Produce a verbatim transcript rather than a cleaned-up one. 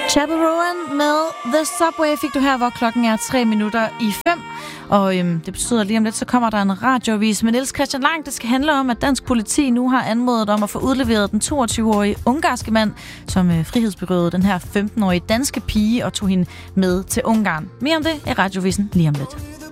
Chapel Rowan med The Subway fik du her, hvor klokken er tre minutter i fem. Og øhm, det betyder lige om lidt, så kommer der en radioavis med Niels Christian Lang. Det skal handle om, at dansk politi nu har anmodet om at få udleveret den toogtyve-årige ungarske mand, som øh, frihedsberøvede den her femten-årige danske pige og tog hende med til Ungarn. Mere om det er radiovisen lige om lidt.